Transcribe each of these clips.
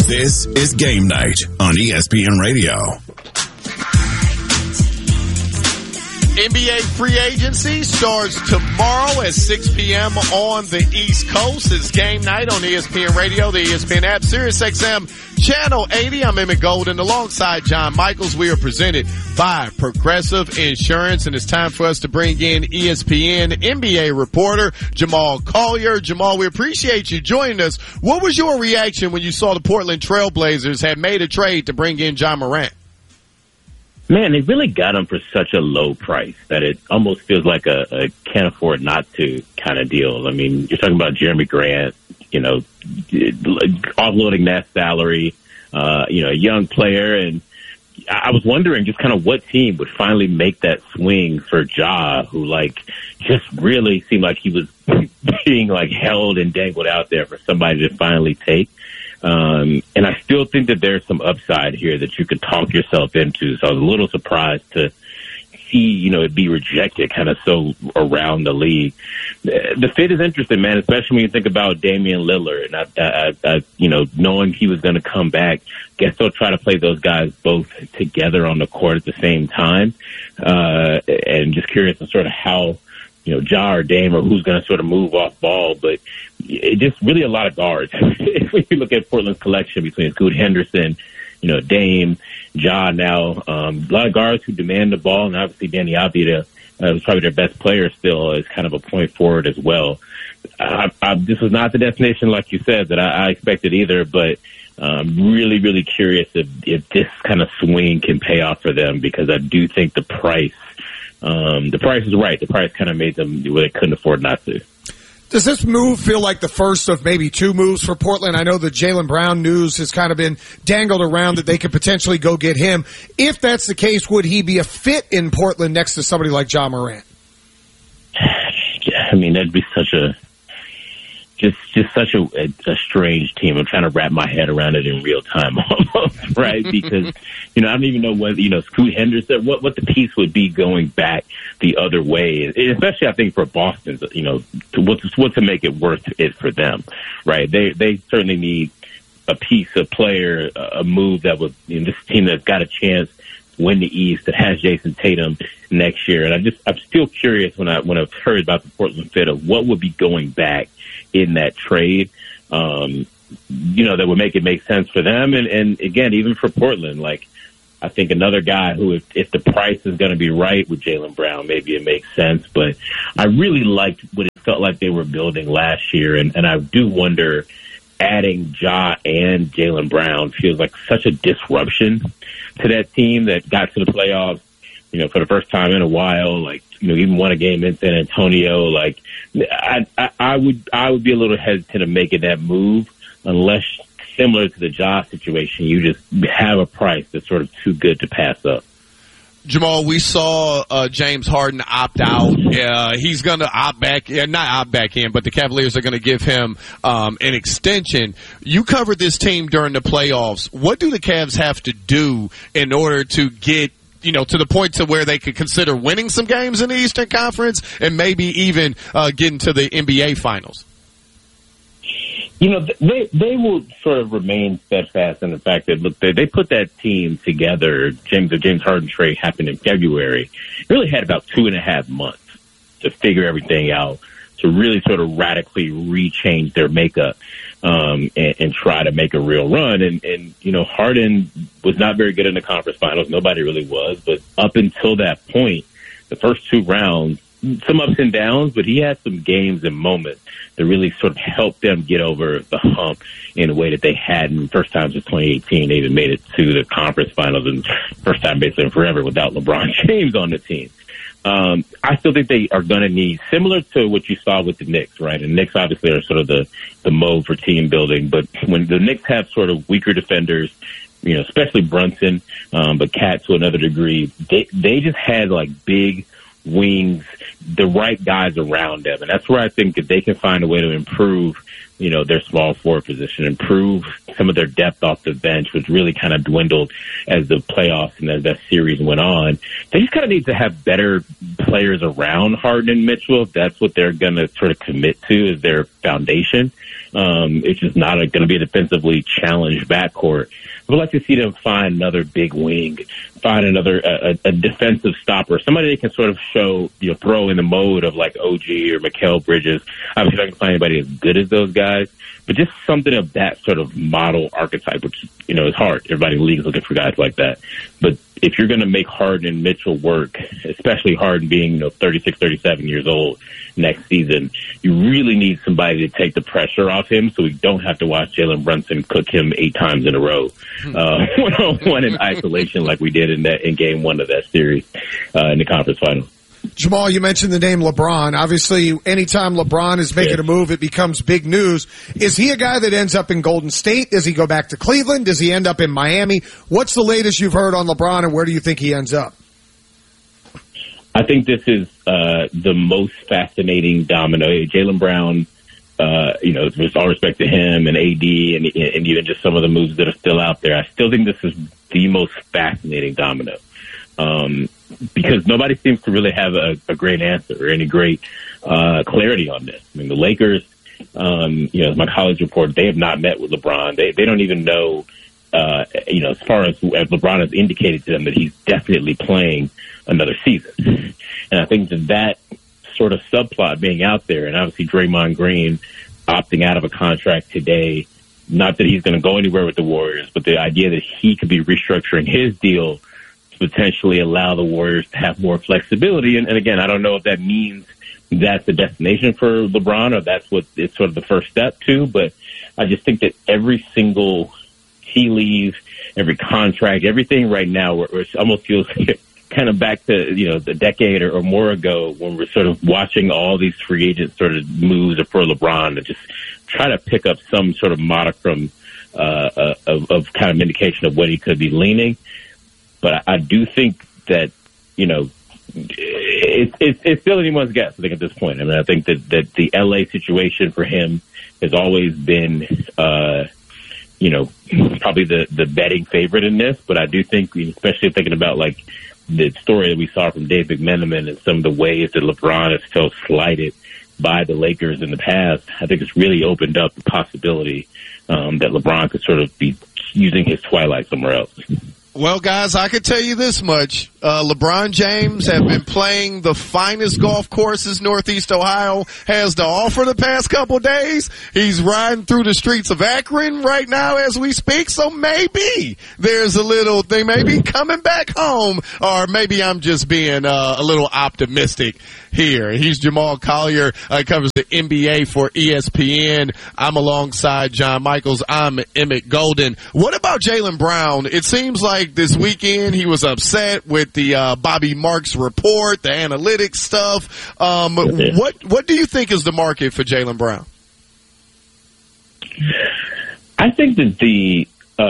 This is Game Night on ESPN Radio. NBA free agency starts tomorrow at 6 p.m. on the East Coast. It's Game Night on ESPN Radio, the ESPN app, SiriusXM Channel 80. I'm Emmett Golden alongside John Michaels. We are presented by Progressive Insurance, and it's time for us to bring in ESPN NBA reporter Jamal Collier. Jamal, we appreciate you joining us. What was your reaction when you saw the Portland Trail Blazers had made a trade to bring in Ja Morant? Man, they really got him for such a low price that it almost feels like a can't afford not to kind of deal. I mean, you're talking about Jeremy Grant, offloading that salary, a young player. And I was wondering just kind of what team would finally make that swing for Ja, who just really seemed like he was being held and dangled out there for somebody to finally take. And I still think that there's some upside here that you could talk yourself into. So I was a little surprised to see, it be rejected kind of so around the league. The fit is interesting, man, especially when you think about Damian Lillard. And knowing he was going to come back, guess they'll try to play those guys both together on the court at the same time. And just curious on sort of how, Ja or Dame or who's going to sort of move off ball, but it just really a lot of guards. If you look at Portland's collection between Scoot Henderson, Dame, Ja now, a lot of guards who demand the ball, and obviously Danny Avdija was probably their best player still as kind of a point forward as well. This was not the destination, like you said, that I expected either, but really, really curious if this kind of swing can pay off for them, because I do think the price is right. The price kind of made them where they couldn't afford not to. Does this move feel like the first of maybe two moves for Portland? I know the Jaylen Brown news has kind of been dangled around that they could potentially go get him. If that's the case, would he be a fit in Portland next to somebody like Ja Morant? Yeah, I mean, that'd be such a strange team. I'm trying to wrap my head around it in real time almost, right? Because, I don't even know whether, Scoot Henderson, what the piece would be going back the other way, especially I think for Boston, what to make it worth it for them, right? They certainly need a piece, a player, a move that was, this team that's got a chance to win the East, that has Jason Tatum next year. And I'm still curious when I've heard about the Portland fit of what would be going back in that trade, that would make it make sense for them. And again, even for Portland, I think another guy who, if the price is going to be right with Jaylen Brown, maybe it makes sense. But I really liked what it felt like they were building last year. And I do wonder, adding Ja and Jaylen Brown feels like such a disruption to that team that got to the playoffs, for the first time in a while, even won a game in San Antonio. I would be a little hesitant of making that move unless, similar to the Ja situation, you just have a price that's sort of too good to pass up. Jamal, we saw James Harden opt out. He's going to opt back, not opt back in, but the Cavaliers are going to give him an extension. You covered this team during the playoffs. What do the Cavs have to do in order to get to the point to where they could consider winning some games in the Eastern Conference and maybe even getting to the NBA Finals? They will sort of remain steadfast in the fact that, look, they put that team together. The James Harden trade happened in February. Really had about 2.5 months to figure everything out, to really sort of radically rechange their makeup and try to make a real run. And Harden was not very good in the conference finals. Nobody really was. But up until that point, the first 2 rounds, some ups and downs, but he had some games and moments that really sort of helped them get over the hump in a way that they hadn't. First time since 2018, they even made it to the conference finals, and first time basically in forever without LeBron James on the team. I still think they are going to need, similar to what you saw with the Knicks, right? And Knicks obviously are sort of the mode for team building, but when the Knicks have sort of weaker defenders, especially Brunson, but Cat to another degree, they just had big wings, the right guys around them. And that's where I think if they can find a way to improve, their small forward position, improve some of their depth off the bench, which really kind of dwindled as the playoffs and as that series went on. They just kind of need to have better players around Harden and Mitchell. If that's what they're going to sort of commit to as their foundation. It's just not going to be a defensively challenged backcourt. I would like to see them find another big wing, find another a defensive stopper, somebody they can sort of show, throw in the mode of like OG or Mikal Bridges. Obviously, I can find anybody as good as those guys, but just something of that sort of model archetype, which, is hard. Everybody in the league is looking for guys like that. But if you're going to make Harden and Mitchell work, especially Harden being, 36, 37 years old next season, you really need somebody to take the pressure off him so we don't have to watch Jalen Brunson cook him 8 times in a row, one-on-one in isolation like we did in game 1 of that series in the conference final. Jamal, you mentioned the name LeBron. Obviously, anytime LeBron is making a move, it becomes big news. Is he a guy that ends up in Golden State? Does he go back to Cleveland? Does he end up in Miami? What's the latest you've heard on LeBron, and where do you think he ends up? I think this is the most fascinating domino. Jaylen Brown, with all respect to him and AD and even just some of the moves that are still out there, I still think this is the most fascinating domino. Because nobody seems to really have a great answer or any great clarity on this. I mean, the Lakers, my college report, they have not met with LeBron. They don't even know, as far as LeBron has indicated to them that he's definitely playing another season. And I think that sort of subplot being out there, and obviously Draymond Green opting out of a contract today, not that he's going to go anywhere with the Warriors, but the idea that he could be restructuring his deal potentially allow the Warriors to have more flexibility. And again, I don't know if that means that's the destination for LeBron or that's what it's sort of the first step to, but I just think that every single tea leaf, every contract, everything right now, where it almost feels kind of back to, the decade or more ago when we're sort of watching all these free agent sort of moves for LeBron to just try to pick up some sort of modicum of kind of indication of what he could be leaning. But I do think that, it's still anyone's guess, I think, at this point. I mean, I think that the LA situation for him has always been, probably the betting favorite in this. But I do think, especially thinking about like the story that we saw from Dave McMenamin and some of the ways that LeBron has felt slighted by the Lakers in the past, I think it's really opened up the possibility that LeBron could sort of be using his twilight somewhere else. Well, guys, I can tell you this much. LeBron James have been playing the finest golf courses Northeast Ohio has to offer the past couple days. He's riding through the streets of Akron right now as we speak. So maybe there's they may be coming back home, or maybe I'm just being a little optimistic here. He's Jamal Collier, covers the NBA for ESPN. I'm alongside John Michaels. I'm Emmett Golden. What about Jaylen Brown? It seems like this weekend he was upset with the Bobby Marks report, the analytics stuff. What do you think is the market for Jaylen Brown? I think that the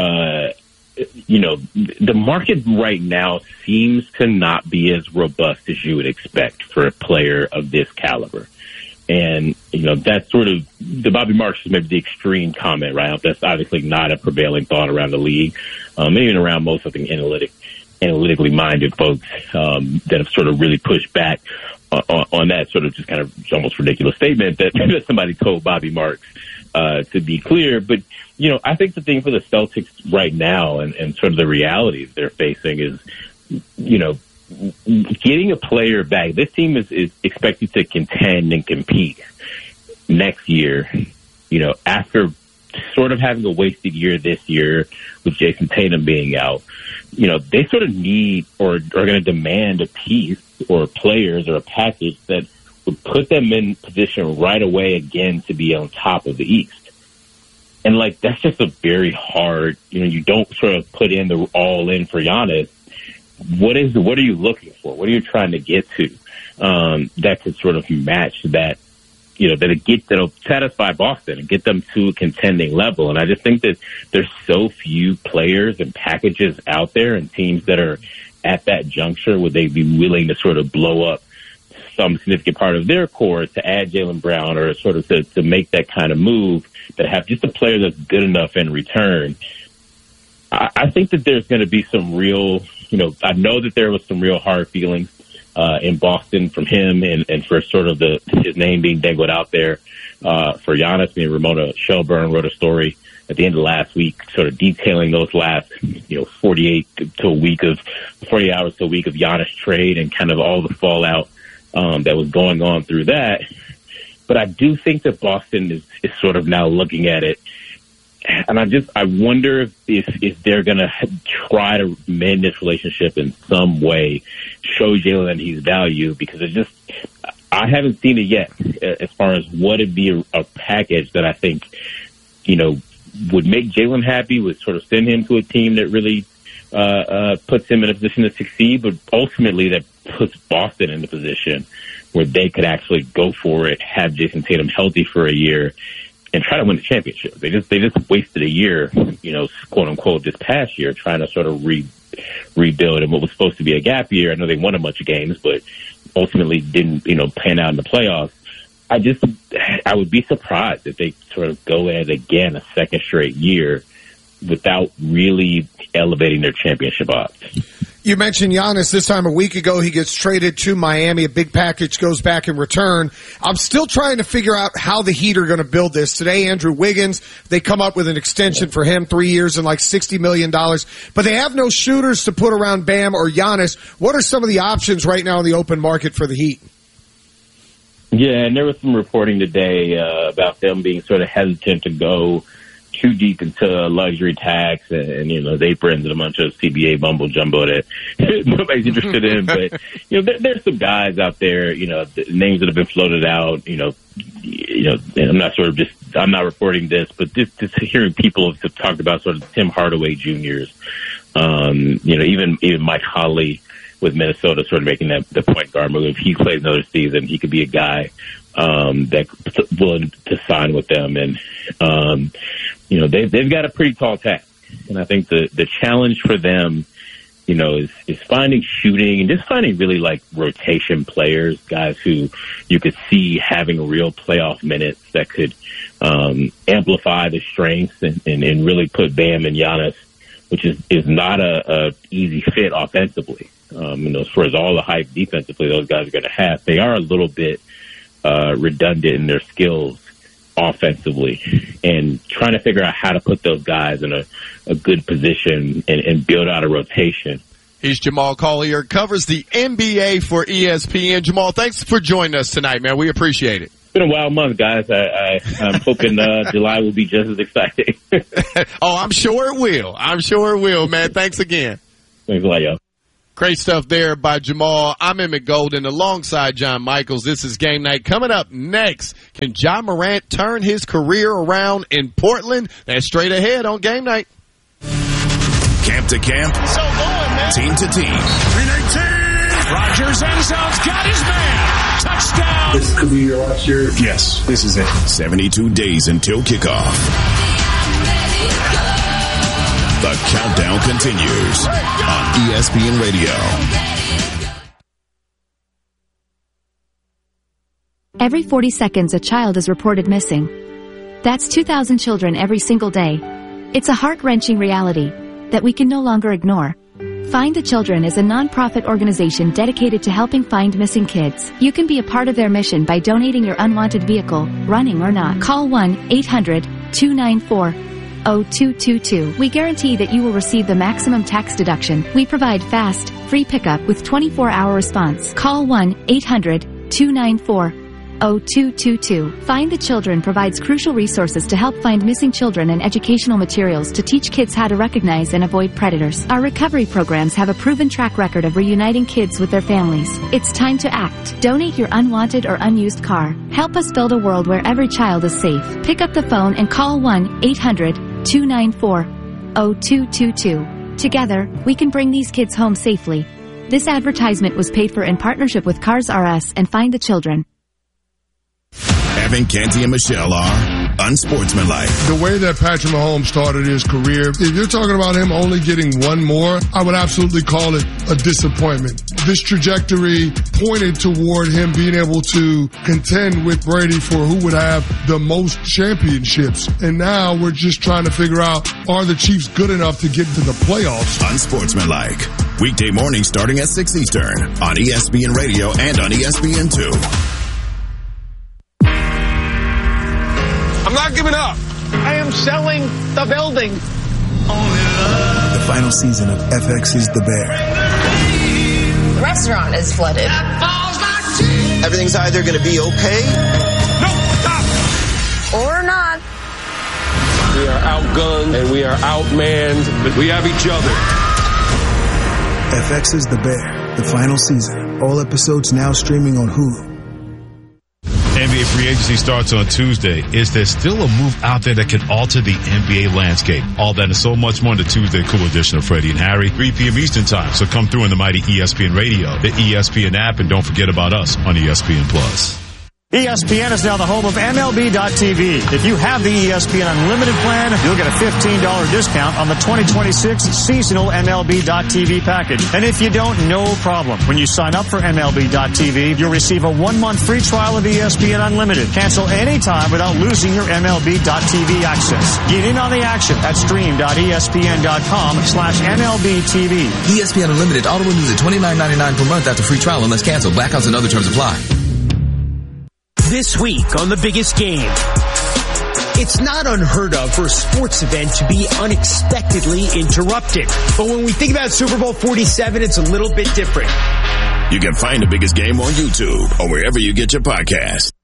market right now seems to not be as robust as you would expect for a player of this caliber. And, that's sort of the Bobby Marks is maybe the extreme comment, right? That's obviously not a prevailing thought around the league, even around most, I think, analytically minded folks that have sort of really pushed back on that sort of just kind of almost ridiculous statement that somebody told Bobby Marks, to be clear. But, I think the thing for the Celtics right now and sort of the realities they're facing is, getting a player back. This team is expected to contend and compete next year, after sort of having a wasted year this year with Jason Tatum being out. They sort of need or are going to demand a piece or players or a package that would put them in position right away again to be on top of the East. And that's just a very hard, you don't sort of put in the all in for Giannis. What are you looking for? What are you trying to get to that could sort of match that, that'll satisfy Boston and get them to a contending level? And I just think that there's so few players and packages out there and teams that are at that juncture where they'd be willing to sort of blow up some significant part of their core to add Jaylen Brown or sort of to make that kind of move that have just a player that's good enough in return. I think that there's going to be some real, I know that there was some real hard feelings in Boston from him, and for sort of his name being dangled out there for Giannis. I mean, Ramona Shelburne wrote a story at the end of last week, sort of detailing those last 48 hours to a week of Giannis trade and kind of all the fallout that was going on through that. But I do think that Boston is sort of now looking at it, and I wonder if they're going to try to mend this relationship in some way, show Jalen that he's valued, because I haven't seen it yet as far as what would be a package that I think, would make Jalen happy, would sort of send him to a team that really puts him in a position to succeed, but ultimately that puts Boston in a position where they could actually go for it, have Jason Tatum healthy for a year, and try to win the championship. They just wasted a year, quote unquote, this past year trying to sort of rebuild in what was supposed to be a gap year. I know they won a bunch of games, but ultimately didn't, pan out in the playoffs. I would be surprised if they sort of go at it again a second straight year without really elevating their championship odds. You mentioned Giannis this time a week ago. He gets traded to Miami. A big package goes back in return. I'm still trying to figure out how the Heat are going to build this. Today, Andrew Wiggins, they come up with an extension for him, 3 years and like $60 million. But they have no shooters to put around Bam or Giannis. What are some of the options right now in the open market for the Heat? Yeah, and there was some reporting today about them being sort of hesitant to go too deep into luxury tax and they brand a bunch of CBA mumbo jumbo that nobody's interested in. But there's some guys out there, the names that have been floated out. And I'm not reporting this, but just hearing people have talked about sort of Tim Hardaway Jr.'s, even Mike Conley with Minnesota sort of making the point guard move. If he plays another season, he could be a guy that's willing to sign with them. And, they've got a pretty tall task. And I think the challenge for them, is finding shooting and just finding really like rotation players, guys who you could see having real playoff minutes that could amplify the strengths and really put Bam and Giannis, which is not a easy fit offensively. As far as all the hype defensively those guys are going to have, they are a little bit redundant in their skills offensively, and trying to figure out how to put those guys in a good position and build out a rotation. He's Jamal Collier, covers the NBA for ESPN. Jamal, thanks for joining us tonight, man. We appreciate it. It's been a wild month, guys. I'm hoping July will be just as exciting. Oh, I'm sure it will. Man. Thanks again. Thanks a lot, y'all. Great stuff there by Jamal. I'm Emmett Golden alongside John Michaels. This is Game Night. Coming up next, can Ja Morant turn his career around in Portland? That's straight ahead on Game Night. Camp to camp. So going, man. Team to team. 319. Rodgers end zone's got his man. Touchdown. This could be your last year. Yes, this is it. 72 days until kickoff. The countdown continues on ESPN Radio. Every 40 seconds, a child is reported missing. That's 2,000 children every single day. It's a heart-wrenching reality that we can no longer ignore. Find the Children is a non-profit organization dedicated to helping find missing kids. You can be a part of their mission by donating your unwanted vehicle, running or not. Call 1-800-294-0222. We guarantee that you will receive the maximum tax deduction. We provide fast, free pickup with 24-hour response. Call 1-800-294-0222. Find the Children provides crucial resources to help find missing children and educational materials to teach kids how to recognize and avoid predators. Our recovery programs have a proven track record of reuniting kids with their families. It's time to act. Donate your unwanted or unused car. Help us build a world where every child is safe. Pick up the phone and call 1-800-294-0222. Together, we can bring these kids home safely. This advertisement was paid for in partnership with Cars R Us and Find the Children. Evan, Canty, and Michelle are unsportsmanlike. The way that Patrick Mahomes started his career, if you're talking about him only getting one more, I would absolutely call it a disappointment. This trajectory pointed toward him being able to contend with Brady for who would have the most championships. And now we're just trying to figure out, are the Chiefs good enough to get to the playoffs? Unsportsmanlike. Weekday mornings starting at 6 Eastern on ESPN Radio and on ESPN2. I'm not giving up. I am selling the building. The final season of FX is the Bear. The restaurant is flooded. Everything's either going to be okay. No, stop. Or not. We are outgunned and we are outmanned, but we have each other. FX is the Bear. The final season. All episodes now streaming on Hulu. NBA free agency starts on Tuesday. Is there still a move out there that can alter the NBA landscape? All that and so much more in the Tuesday Cool edition of Freddie and Harry, 3 p.m. Eastern Time. So come through in the mighty ESPN Radio, the ESPN app, and don't forget about us on ESPN+. ESPN is now the home of MLB.TV. If you have the ESPN Unlimited plan, you'll get a $15 discount on the 2026 seasonal MLB.TV package. And if you don't, no problem. When you sign up for MLB.TV, you'll receive a 1-month free trial of ESPN Unlimited. Cancel anytime without losing your MLB.TV access. Get in on the action at stream.espn.com/MLBTV. ESPN Unlimited auto renews at $29.99 per month after free trial unless canceled. Blackouts and other terms apply. This week on The Biggest Game. It's not unheard of for a sports event to be unexpectedly interrupted. But when we think about Super Bowl 47, it's a little bit different. You can find The Biggest Game on YouTube or wherever you get your podcasts.